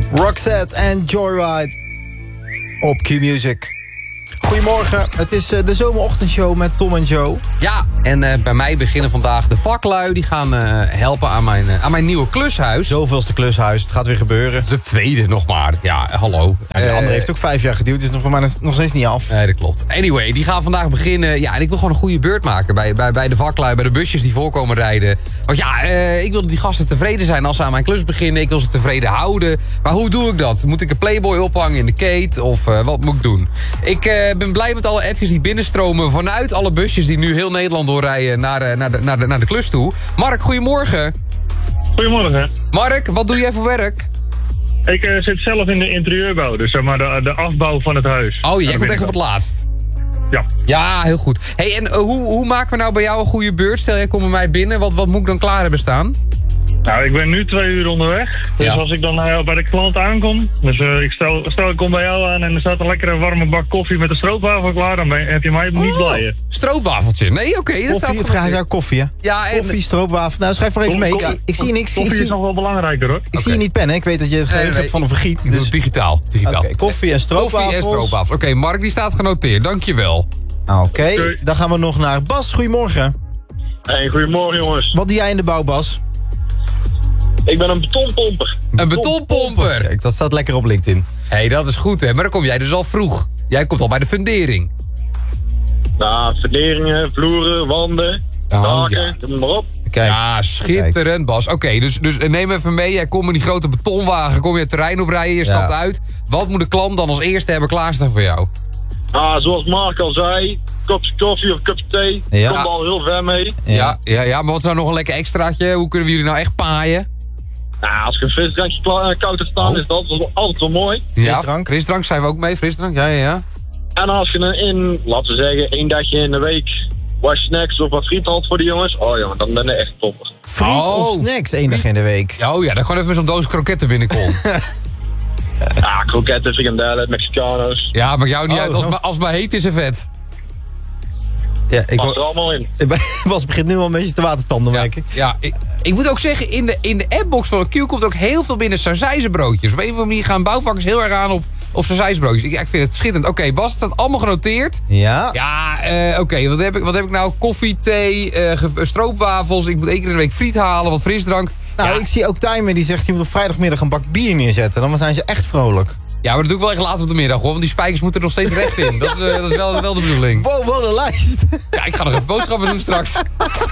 Roxette en Joyride op Q-Music. Goedemorgen, het is de zomerochtendshow met Tom en Joe. Ja, en bij mij beginnen vandaag de vaklui. Die gaan helpen aan mijn nieuwe klushuis. Zoveelste klushuis, het gaat weer gebeuren. De tweede nog maar. Ja, hallo. Ja, de andere heeft ook 5 jaar geduurd, dus voor mij nog steeds niet af. Nee, dat klopt. Anyway, die gaan vandaag beginnen. Ja, en ik wil gewoon een goede beurt maken bij de vaklui, bij de busjes die voorkomen rijden. Want ja, ik wil dat die gasten tevreden zijn als ze aan mijn klus beginnen. Ik wil ze tevreden houden. Maar hoe doe ik dat? Moet ik een Playboy ophangen in de kate? Of wat moet ik doen? Ik ben blij met alle appjes die binnenstromen vanuit alle busjes die nu heel Nederland doorrijden naar de klus toe. Mark, goedemorgen. Goedemorgen. Mark, wat doe jij voor werk? Ik zit zelf in de interieurbouw, dus zeg maar de afbouw van het huis. Oh, jij komt echt op het laatst. Ja. Ja, heel goed. Hey, en hoe maken we nou bij jou een goede beurt? Stel, jij komt bij mij binnen. Wat moet ik dan klaar hebben staan? Nou, ik ben nu 2 uur onderweg. Dus Ja. als ik dan bij de klant aankom, dus ik kom bij jou aan en er staat een lekkere warme bak koffie met een stroopwafel klaar, dan heb je mij niet blij. Stroopwafeltje. Nee, oké. Koffie, vraag jou koffie, hè? Ja, en... Koffie, stroopwafel. Nou, schrijf maar even mee. Ik zie niks. Koffie is nog wel belangrijker, hoor. Ik zie je niet pennen. Ik weet dat je het geheugen hebt van een vergiet. Ik doe Dus... het digitaal. Oké, koffie en stroopwafels. Koffie en stroopwafels. Oké, Mark, die staat genoteerd. Dankjewel. Oké, dan gaan we nog naar Bas. Goedemorgen. Hey, goedemorgen jongens. Wat doe jij in de bouw, Bas? Ik ben een betonpomper. Een betonpomper. Kijk, dat staat lekker op LinkedIn. Hé, dat is goed, hè. Maar dan kom jij dus al vroeg. Jij komt al bij de fundering. Nou, verderingen, vloeren, wanden, daken, ja. noem maar op. Kijk. Ja, schitterend, Bas. Oké, dus neem even mee. Jij komt in die grote betonwagen, kom je het terrein oprijden, je stapt uit. Wat moet de klant dan als eerste hebben klaarstaan voor jou? Zoals Mark al zei, kopje koffie of kopje thee. Ja. Komt al heel ver mee. Ja, maar wat is nou nog een lekker extraatje? Hoe kunnen we jullie nou echt paaien? Nou, als je een frisdrankje koud hebt staan, is dat altijd wel mooi. Frisdrank? Frisdrank zijn we ook mee, frisdrank, ja. En als je laten we zeggen, 1 dagje in de week wat snacks of wat friet haalt voor de jongens. Oh jongen, dan ben je echt topper. Friet of snacks 1 dag in de week? Oh ja, dan gewoon even met zo'n doos kroketten binnenkomen. Ja, kroketten, frikandellen, Mexicano's. Ja, maakt jou niet uit. Als het maar heet is en vet. Ja, Past er allemaal in. Bas begint nu al een beetje te watertanden, merk ik. Ja, ik moet ook zeggen, in de appbox van Q komt ook heel veel binnen sausijzenbroodjes. Op een of andere manier gaan bouwvakkers heel erg aan op sausijzenbroodjes. Ik vind het schitterend. Oké, Bas, het staat allemaal genoteerd. Ja. Ja, oké, wat heb ik nou? Koffie, thee, stroopwafels. Ik moet 1 keer in de week friet halen, wat frisdrank. Nou, ja. ik zie ook Timer die zegt, je moet op vrijdagmiddag een bak bier neerzetten. Dan zijn ze echt vrolijk. Ja, maar dat doe ik wel echt later op de middag, hoor. Want die spijkers moeten er nog steeds recht in. Dat is wel de bedoeling. Wow, wat een lijst. Ja, ik ga nog even boodschappen doen straks.